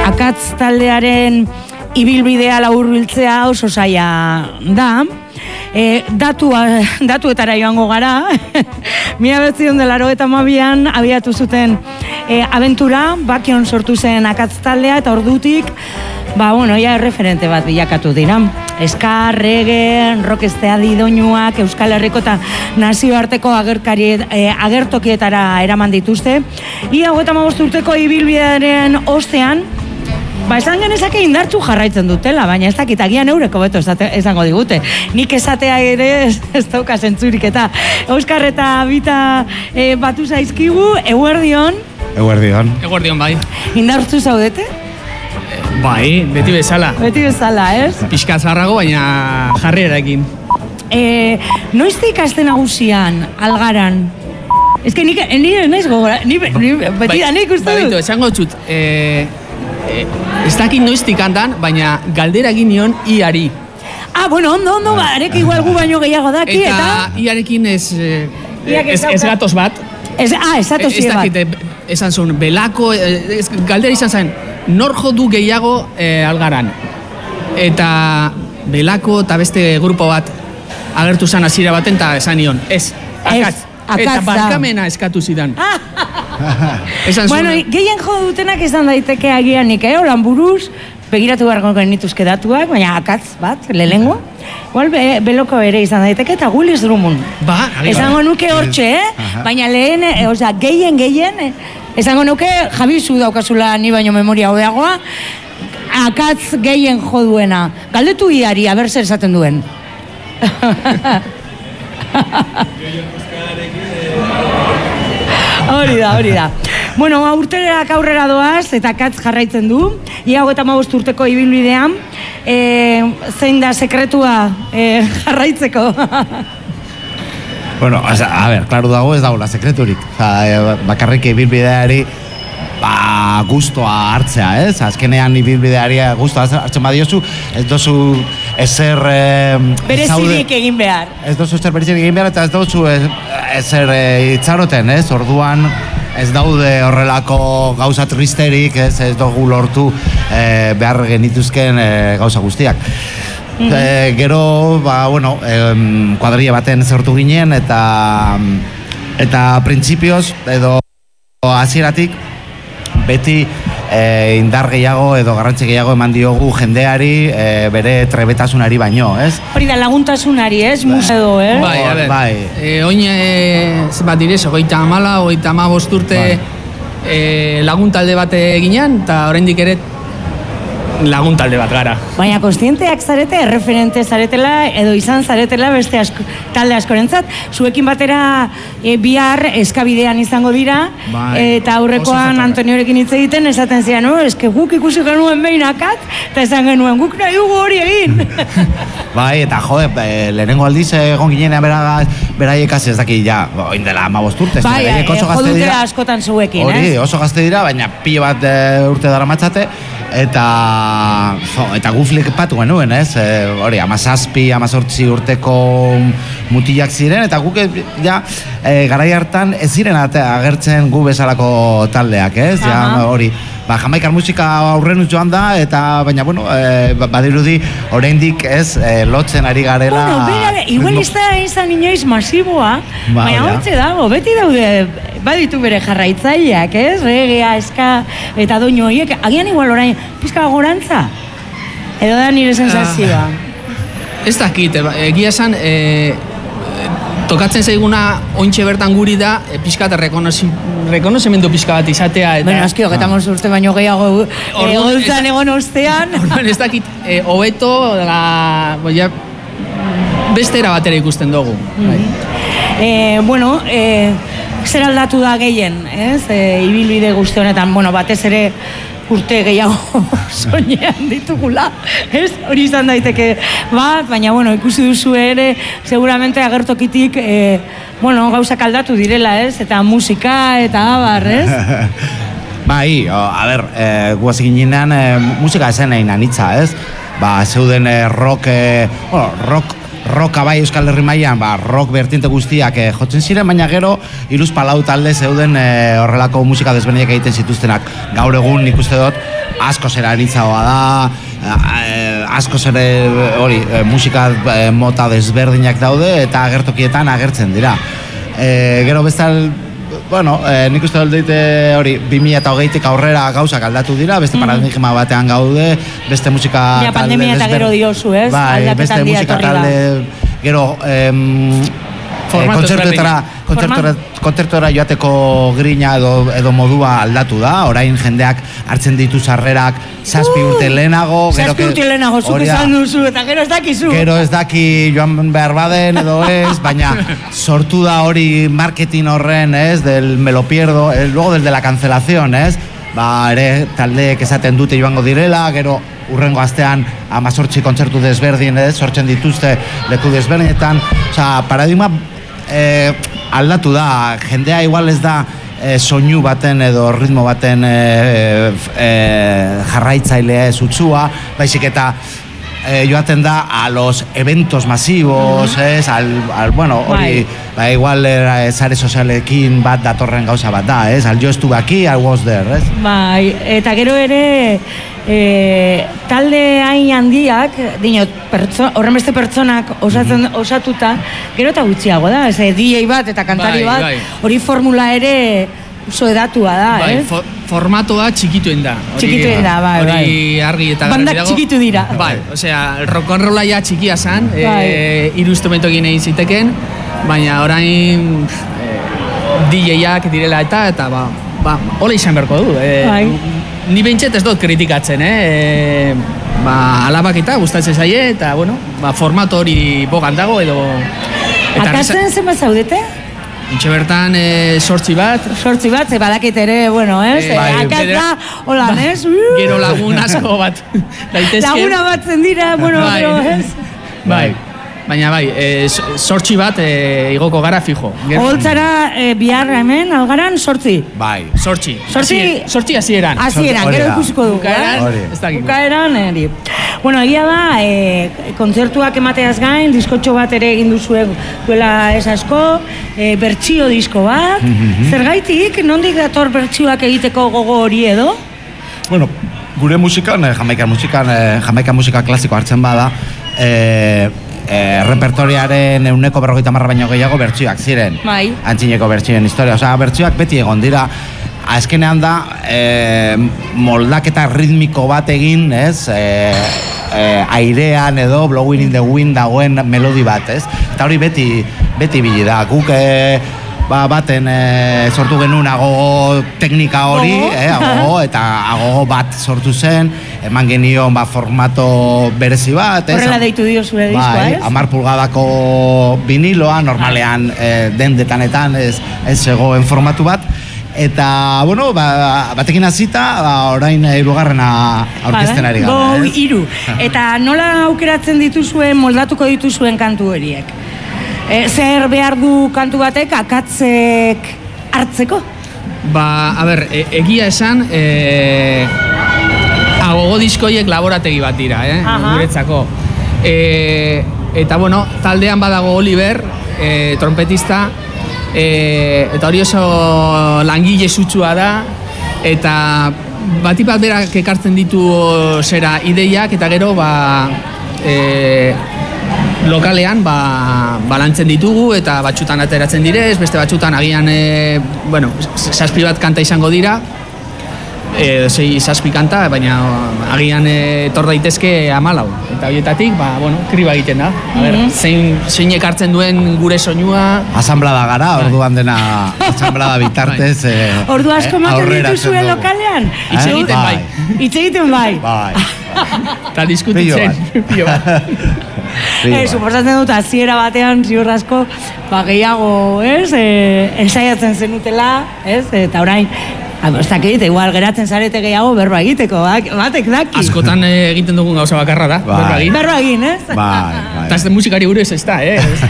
Akatz taldearen ibilbidea laburbiltzea oso zaila da. Datuetara joango gara. 1982an abiatu zuten abentura, Bakion sortu zen Akatz taldea eta ordutik ja referente bat bilakatu dira. Ska, reggae, rockesteadi doinuak, Euskal Herriko eta nazioarteko agertokietara eraman dituzte. Ia 35 urteko ibilbidearen ostean, esan genezake indartsu jarraitzen dutela, baina ez dakit agian eureko beto esango digute. Nik esatea ere ez dauka zentzurik eta Euskar eta Bita batu zaizkigu, eguerdion. Eguerdion, bai. Indartsu zaudete? Bai, beti bezala. Beti bezala, ez? Pixka zaharrago, baina jarreraekin. Noiztik aste nagusian, Algaran? Ez que nire naiz gogora, beti da nik uste dut. Baitu, esango txut, ez dakit noiztik handan, baina galdera egin nion iari. Ondo, arek igual gu baino gehiago daki, eta... Iarekin ez gatoz bat. Ez gatoz bat. Ez dakit, esan zuen, belako, galdera izan zen, nor jo du gehiago Algaran. Eta belako eta beste grupo bat agertu zen hasiera baten, eta esan nion, ez, Akatz. Eta barkamena eskatu zidan. Gehien jo dutenak izan daiteke agianik, holan buruz, begiratu beharko genituzke datuak, baina Akatz bat, lehengo. Igual beloko ere izan daiteke eta Willis Drummond. Esango nuke hortxe, baina lehen, gehien, esango nuke Jabizu daukazula ni baino memoria hobeagoa, Akatz gehien jo duena. Galdetu iari, aber zer esaten duen. Hori da. Urterak aurrera doaz eta Akatz jarraitzen du. Ia 35 urteko ibilbidean. Zein da sekretua jarraitzeko? Klaru dago ez dagoela sekreturik. Bakarrik ibilbideari gustoa hartzea, ez? Azkenean ibilbideari gustoa hartzen badiozu, ez dozu ezer... Berezirik egin behar. Ez dozu ezer berezirik egin behar eta ez dozu ezer itxaroten, ez? Orduan ez daude horrelako gauza tristerik, ez dugu lortu behar genituzken gauza guztiak. Gero, kuadrilla baten sortu ginen eta printzipioz edo hasieratik beti indar gehiago edo garrantzi gehiago eman diogu jendeari bere trebetasunari baino, ez? Hori da, laguntasunari, ez? Museo, Bai. Oin, bat direz, 34 urte laguntalde bat eginean, eta oraindik ere laguntalde bat gara. Baina kontzienteak zarete, erreferente zaretela, edo izan zaretela beste talde askorentzat. Zuekin batera bihar eskabidean izango dira, eta aurrekoan Antoniorekin hitz egiten, esaten zian, eske guk ikusi genuen behin Akatz, eta esan genuen, guk nahi dugu hori egin. Bai, eta lehenengo aldiz egon ginean beraiekaz ez daki, oindela 15 urte. Bai, jodutela askotan zuekin, ez? Hori, oso gazte dira, baina pilo bat urte dara matzate, eta gu flipatu genuen, ez? Hori, 17-18 urteko mutilak ziren, eta guk garai hartan ez ziren agertzen gu bezalako taldeak, ez? Hori, Jamaikar musika aurrenuz joan da, baina, badirudi, oraindik ez, lotzen ari garela... Igual izan inoiz masiboa, baina hortze dago, beti daude, baditu bere jarraitzaileak, ez? Reggaea, ska, eta doinu horiek, agian igual orain, pizka gorantza? Edo da nire sensazioa? Ez dakit, egia esan, tokatzen zaiguna ointxe bertan guri da, pixka eta rekonozimendu pixka bat izatea. Bueno, eski, 35 urte baino gehiago egontzan egon ostean. Ez dakit, hobeto, beste era batera ikusten dugu. Zer aldatu da gehien, ez? Ibilbide guzti honetan, batez ere urte gehiago soinean ditugula, ez? Hori izan daiteke bat, baina, ikusi duzu ere, seguramente agertokitik, gauzak aldatu direla, ez? Eta musika, eta abar, ez? Bai, guaz egin ginean, musika esen egin anitza, ez? Zeuden roka bai Euskal Herri mailan, rock bertiente guztiak jotzen ziren, baina gero 3-4 talde zeuden horrelako musika desberdinak egiten zituztenak. Gaur egun nik uste dut, asko zera anitzagoa da, asko zere hori musika mota desberdinak daude eta agertokietan agertzen dira. Gero bestal, bueno, nik uste dut hori 2020tik aurrera gauzak aldatu dira, beste paradigma batean gaude, beste musika talde pandemia eta gero diozu, ez? Bai, beste musika talde gero kontzertuetara joateko grina edo modua aldatu da, orain jendeak hartzen ditu sarrerak 7 urte lehenago. 7 urte lehenago, zuk esan duzu, eta gero ez dakizu. Gero ez daki joan behar baden edo ez, baina sortu da hori marketing horren, ez, del me lo pierdo, luego del de la cancelación, ez, ere taldeek esaten dute joango direla, gero urrengo astean 18 kontzertu desberdin, sortzen dituzte leku desberdinetan, osea, paradigma aldatu da, jendea igual ez da soinu baten edo ritmo baten jarraitzailea ez utzua, baizik eta joaten da a los eventos masivos, bueno, hori, igual sare sozialekin bat datorren gauza bat da, al yo estuve aquí, I was there, ez? Bai, eta gero ere talde hain handiak, dinot, horren beste pertsonak osatuta, gero eta gutxiago da, DJ bat eta kantari bat, hori formula ere oso edatua da, ez? Formatoa txikituen da. Txikituen da, bai. Hori argi eta garbi dago. Bandak txikitu dira. Bai, osea, rock and rolla ja txikia zan, 3 instrumentoekin egin ziteken, baina orain DJ-ak direla eta hola izan berko du. Ni behintzet ez dut kritikatzen, alabak eta gustatzen zaie, eta, bueno, formato hori bogan dago, edo... Akatzen zenbat zaudete? Intxe bertan, 8 bat. 8 bat, badakit ere, bueno, ez? Akatza, holan, ez? Gero lagun asko bat. Laguna bat zendira, bueno, gero, ez? Bai. Baina bai, 8 bat igoko gara fijo. Holtzara bihar hemen, algaran, 8? Bai. 8 hasieran. Hasieran, gero ikusiko du. Bukaeran, eri. Bueno, egia da, kontzertuak emateaz gain, diskotxo bat ere egin duzuek duela ez asko, bertsio disko bat. Zergaitik, nondik dator bertsioak egiteko gogo hori edo? Bueno, gure musikan, Jamaica musika klasiko hartzen bada, repertoriaren 150 baino gehiago bertsioak ziren. Bai. Antzineko bertsioen historia. Osea, bertsioak beti egon dira. Azkenean da, moldaketa ritmiko bat egin, ez? Airean edo Blowing in the Wind dagoen melodi bat, ez? Eta hori beti bili da. Guk baten sortu genuen agogo teknika hori, agogo, eta agogo bat sortu zen, eman genion formato berezi bat. Horrela deitu dio zure diskoa, ez? 10 pulgadako viniloa, normalean dendetanetan ez zegoen formatu bat. Eta, bueno, batekin hasita, orain 3. aurkezten ari gara. 3. Eta nola aukeratzen dituzuen, moldatuko dituzuen kantu horiek? Zer behar du kantu batek akatzek hartzeko? A ber, egia esan, agogo diskoiek laborategi bat dira, guretzako. Eta, bueno, taldean badago Oliver, trompetista, eta hori oso langile sutsua da, eta batipat berak ekartzen ditu zera ideiak, eta gero lokalean balantzen ditugu, eta batxutan ateratzen direz, beste batxutan agian 7 bat kanta izango dira, 6-7 kanta, baina agian etor daitezke 14. Eta horietatik, kriba egiten da. Zein ekartzen duen gure soinua. Asamblada gara, orduan dena asamblada bitartez. Ordu asko ematen dituzuen lokalean? Hitz egiten bai. Eta diskutitzen. Suposatzen dut, hasiera batean, ziur asko, gehiago, ensaiatzen zenutela, eta orain, ez dakit, igual geratzen zarete gehiago berba egiteko, batek daki. Askotan egiten dugun gauza bakarra da, berba egin. Berba egin, ez? Eta ez musikari buruz ez da,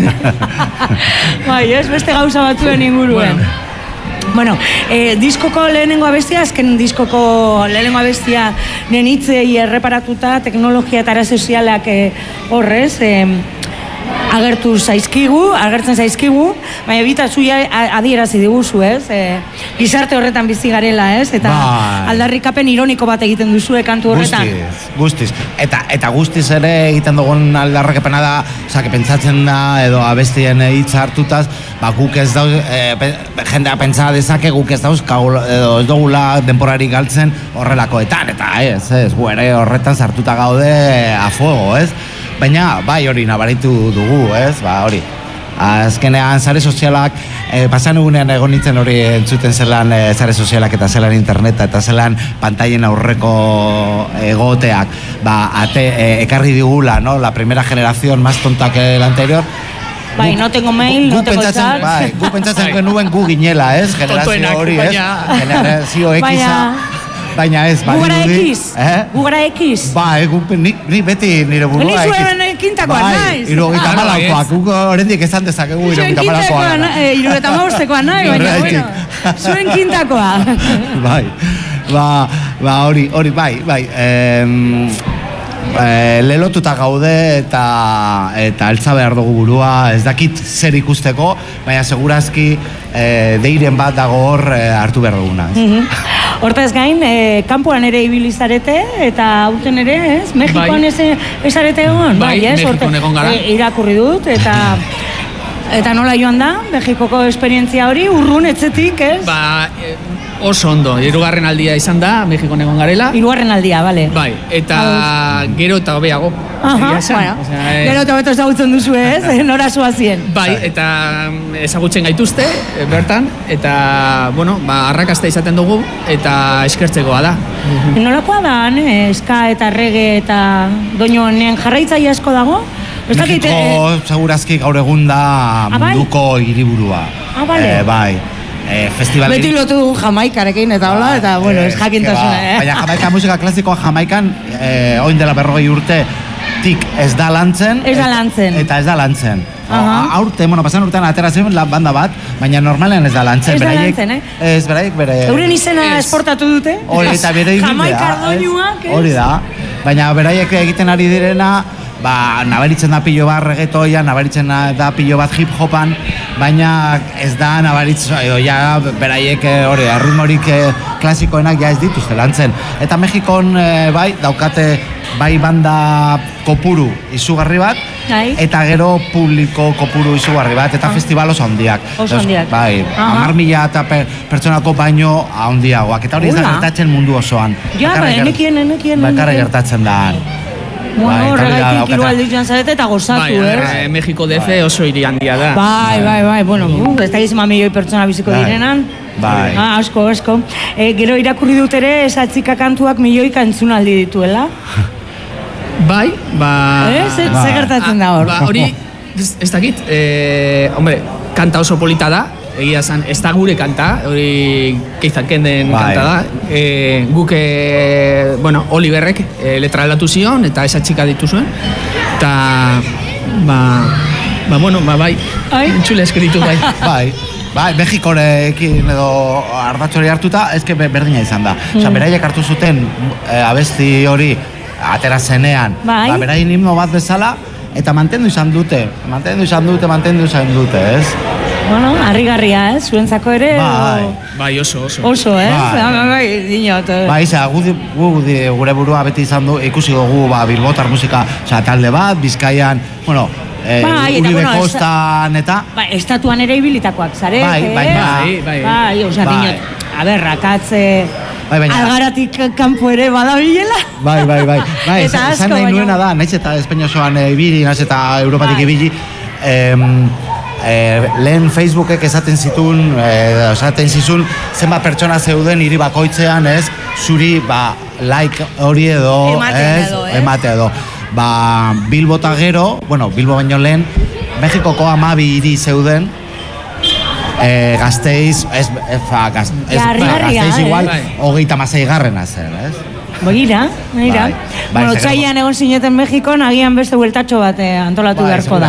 Bai, ez, beste gauza batzuen inguruen. Bueno, diskoko lehenengo abestia, azken diskoko lehenengo abestia nenitzei erreparatuta, teknologia eta ara sozialak horrez, agertzen zaizkigu, baina bita zuia adierazi diguzu, ez? Gizarte horretan bizi garela, ez? Eta aldarrikapen ironiko bat egiten duzue kantu horretan. Guztiz. Eta guztiz ere egiten dugun aldarrikapena da, que pentsatzen da, edo abestien hitz hartutaz, guk ez dauz, jendea pentsa dezake guk ez dauz, edo ez dugula denporari galtzen horrelakoetan, eta ez, gu ere horretan sartuta gaude a fuego, ez? Baina, bai hori nabaritu dugu, ez? Hori. Azkenean, sare sozialak, pasan egunean egon nintzen hori entzuten zelan sare sozialak eta zelan interneta eta zelan pantailen aurreko egoteak, ekarri digula, no? La primera generación más tonta que la anterior. Bai, no tengo mail, no tengo chat. Bai, gu pentsatzen genuen gu ginela, ez? Generazio hori, ez? Generazio X-a. Baina ez, Gugara X? Gugara X? Ni beti nire burua X. Ni zuen kintakoa naiz. Irurogeita malaukoak, guk horrendik esan dezakegu irurogeita malaukoa. Irurogeita mabostekoa nahi, baina, bueno, zuen kintakoa. Hori, bai. Lelotuta gaude eta altza behar dugu burua, ez dakit zer ikusteko, baina segurazki deiren bat dago hor hartu behar duguna. Hortaz gain, kanpoan ere ibili zarete, eta aurten ere, ez? Mexikoan ez zarete egon? Bai, Mexikoan egon gara. Irakurri dut, eta nola joan da, Mexikoko esperientzia hori, urrun etzetik, ez? Oso ondo, 3. aldia izan da, Mexikon egon garela. 3. aldia, bale. Bai, eta gero eta hobeago. Gero eta hobeto ezagutzen duzu, ez? Nora zoazien. Bai, eta ezagutzen gaituzte, bertan, eta, arrakasta izaten dugu, eta eskertzekoa da. Nolakoa da, eska eta reggae eta doinu honen jarraitzaile asko dago? Mexiko, segurazki gaur egun da munduko hiriburua. Bai. Festival beti lotu dugu Jamaikarekin eta hola, eta, ez jakintasuna, Baina Jamaika musika klasikoa Jamaikan, oin dela 40 urte, ez da lantzen. Eta ez da lantzen. Pasan urtean atera zen banda bat, baina normalean ez da lantzen. Ez da lantzen, Ez, beraiek bere... Euren izena esportatu dute. Hori, eta bere ibildea. Jamaikar doinuak, ez? Hori da. Baina beraiek egiten ari direna, nabaritzen da pilo bat reggaetoia, nabaritzen da pilo bat hip-hopan, baina ez da nabaritzen, beraiek ritmorik klasikoenak ez dituzte lantzen. Eta Mexikon daukate banda kopuru izugarri bat, eta gero publiko kopuru izugarri bat, eta festival oso handiak. Oso handiak. 10.000 eta pertsonako baino handiagoak, eta hori ez da gertatzen mundu osoan. Enekien. Bakarra gertatzen da. Horregatik hiru aldiz joan zarete eta gozatu, Mexiko DF oso hiri handia da. Bai, ez da gizema milioi pertsona biziko direnan. Asko. Gero irakurri dut ere, esatzika kantuak milioika entzunaldi dituela. Bai, Ze gertatzen da hor? Hori, ez dakit, kanta oso polita da, egia zan, ez da gure kanta, hori Keizalken den kanta da. Guk, Oliverrek letra aldatu zion, eta esa txika dituzuen. Eta, bai, entzule eskritu bai. Bai, Mexikorekin edo ardatxori hartuta, ezke berdina izan da. Beraiek hartu zuten abesti hori atera zenean, beraien himno bat bezala, eta mantendu izan dute, ez? Harrigarria, ez? Zuentzako ere? Bai, oso. Oso, ez? Bai, dinot. Bai, gure burua beti izan du, ikusi dugu bilbotar musika talde bat, Bizkaian, Uribe Kostan, eta... Bai, estatuan ere ibilitakoak, zare? Bai, oza, dinot, rakatze... Algaratik kanpo ere badabilela. Bai. Esan nahi nuena da, naiz eta Espainia osoan ibili, naiz eta Europatik ibili, lehen Facebookek esaten zizun zenbat pertsona zeuden hiri bakoitzean, ez, zuri, like hori edo, emate edo. Bilbo eta gero, Bilbo baino lehen, Mexikoko 12 hiri zeuden, Gasteiz, Gasteiz igual, 36garrena zen, ez? Begira. Txaian egon zineten Mexikon, agian beste bueltatxo bat antolatu beharko da.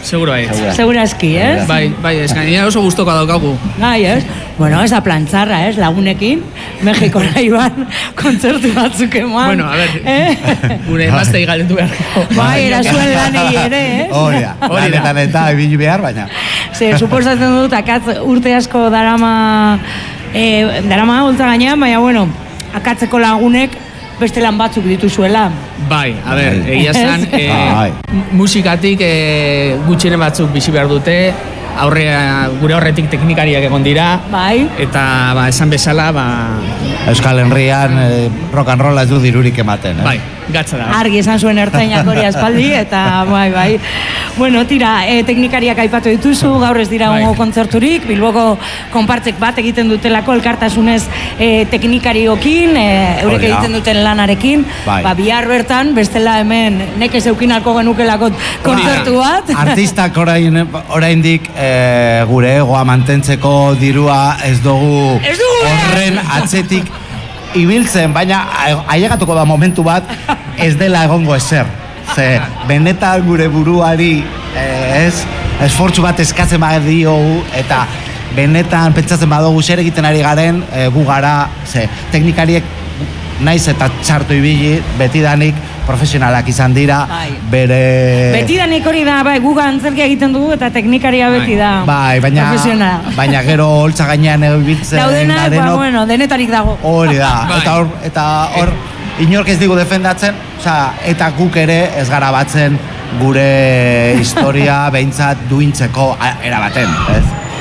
Seguro baietz. Segurazki, ez? Bai, eskanina oso guztoka daukagu. Bai, ez? Bueno, ez da plantzarra, ez? Lagunekin, Mexikora iban kontzertu batzuk eman. Bueno, a ver, gure emaztei galdetu beharko. Bai, erasuen lanei ere, ez? Hori da, lanetan eta ibili behar, baina. Suposatzen dut, akatz urte asko darama holtza gainean, baina, bueno, akatzeko lagunek beste lan batzuk dituzuela. Bai, a ber, egia zan, musikatik gutxiren batzuk bizi behar dute, gure horretik teknikariak egon dira. Bai. Eta, esan bezala, Euskal Herrian rock and rolla ez du dirurik ematen, Bai, gatza da. Argi esan zuen ertzainak hori aspaldi, eta bai. Bueno, tira, teknikariak aipatu dituzu, gaur ez dira hongo kontzerturik, Bilboko konpartzek bat egiten dutelako elkartasunez teknikariokin, eurek egiten duten lanarekin, bihar bertan, bestela hemen nekez eukinalko genukelako kontzertu bat. Artistak oraindik gure egoa mantentzeko dirua ez dugu horren atzetik ibiltzen, baina ailegatuko da momentu bat ez dela egongo ezer. Ze benetan gure buruari esfortzu bat eskatzen badiogu eta benetan pentsatzen badugu zer egiten ari garen gu gara, ze teknikariek naiz eta txartu ibili betidanik profesionalak izan dira, bere... Betidanik hori da, guga antzerkia egiten dugu eta teknikaria beti da profesionala. Baina gero holtza gainean egibiltzen daudenak, bueno, denetarik dago. Hori da, eta hor inork ez digu defendatzen, eta guk ere ez gara batzen gure historia behintzat duintzeko erabaten, ez?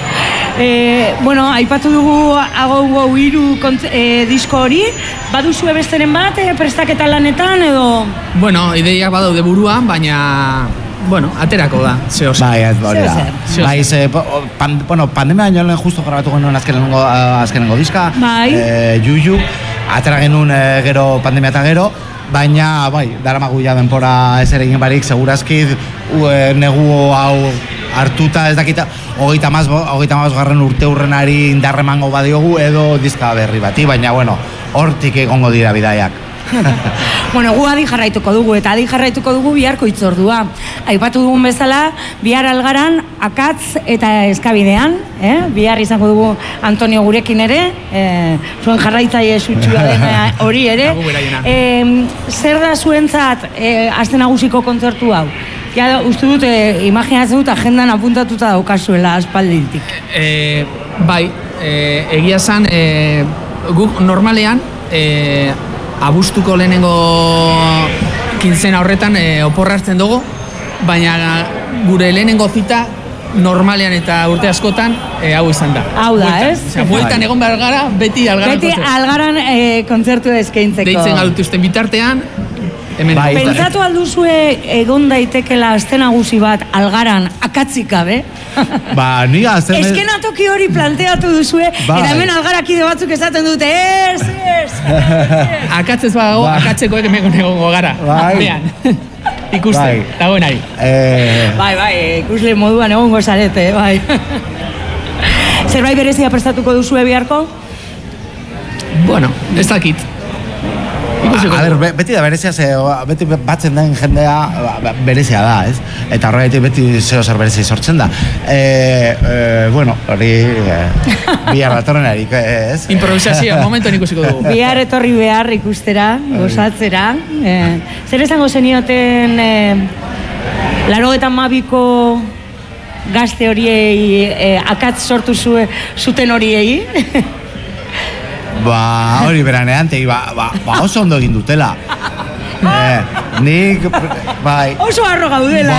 Bueno, aipatu dugu Agou hiru disko hori, baduzue besteren bat prestaketa lanetan edo? Bueno, ideiak badaude buruan, baina, bueno, aterako da, zehoz. Bai, ez hori da. Bai, pandemia baino lehen justo grabatu genuen azkenengo diska, Juju, atera genuen gero pandemia eta gero, baina, bai, daramagu ja denpora ez ere egin barik, segurazki, negu hau hartuta ez dakita, 35 urte hurrenari indarremango badiogu edo diska berri bati, baina, bueno, hortik egongo dira bidaiak. Bueno, gu adi jarraituko dugu, eta adi jarraituko dugu biharko hitzordua. Aipatu dugun bezala, bihar Algaran, Akatz eta Eskabidean, bihar izango dugu Antonio gurekin ere, zuen jarraitzaile sutxua dena hori ere. Zer da zuentzat aste nagusiko kontzertu hau? Ja, uste dut, imaginatzen dut agendan apuntatuta daukazuela aspalditik. Bai, egia zan, guk normalean, abuztuko lehenengo kintzena horretan oporra hartzen dugu, baina gure lehenengo zita normalean eta urte askotan hau izan da. Hau da, ez? Osea, bueltan egon behar gara, beti Algaran kontzertu. Beti Algaran kontzertu eskaintzeko. Deitzen galutuzten bitartean, pentsatu alduzue egon daitekela aste nagusi bat Algaran akatzik gabe? Ni azten... Eskenatoki hori planteatu duzue, eta hemen Algarakide batzuk esaten dute, ez. Akatzez badago, akatzekoek hemen egongo gara. Bean, ikusten, dagoen ari. Bai, ikusle moduan egongo zarete, bai. Zerbait berezia prestatuko duzue biharko? Bueno, ez dakit. A ver, beti da berezia, beti batzen den jendea berezia da, ez? Eta horregatik beti zeo zer berezia sortzen da. Bueno, hori bihar datorren erik, ez? Improvisazioa, momentuan ikusiko dugu. Bihar etorri behar ikustera, gozatzera. Zer esango zenioten 82ko gazte horiei akatz sortu zuten horiei? Hori beranean, oso ondo egin dutela. Nik, bai... Oso harro gaudela.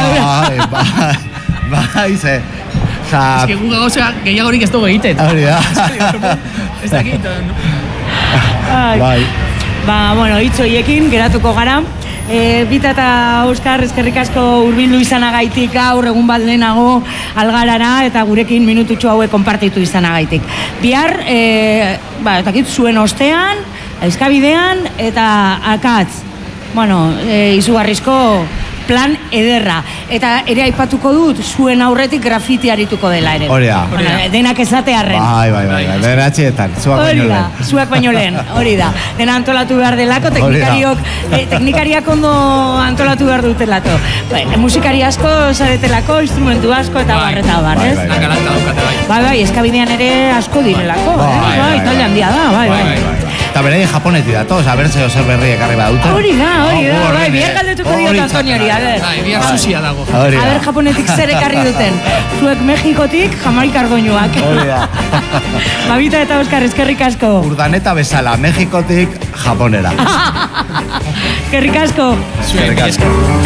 Bai, ze... Ez que gu gauza gehiagorik ez dugu egiten. Hori da. Ez dakit. Bai. Bueno, hitz horiekin geratuko gara. Bita eta Oskar, eskerrik asko hurbildu izanagaitik gaur egun bat lehenago Algarara eta gurekin minututxo hauek konpartitu izanagaitik. Bihar, etakit zuen ostean, Eskabidean eta Akatz. Bueno, izugarrizko plan ederra. Eta ere aipatuko dut, zuen aurretik grafiti arituko dela ere. Hori da. Denak esatearren. Bai. Beratxietan, zuak baino lehen. Zuak baino lehen, hori da. Dena antolatu behar delako, teknikariak ondo antolatu behar dutelako. Musikari asko zaretelako, instrumentu asko eta barreta bar, ez? Nakalanta daukate, bai. Bai, eskabidean ere asko direlako, bai, talde handia da, bai. Eta bere japonetik datoz, abertzeo zer berri ekarri badute. Hori da, bai, biar galdetuko diot Antoniori, a ver. Bai, biar susia dago. A ver, japonetik zer ekarri duten. Zuek Mexikotik, Jamaika ardoinuak. Hori da. Mabita eta Oskar, eskerrik asko. Urdaneta bezala, Mexikotik, Japonera. Eskerrik asko. Eskerrik asko.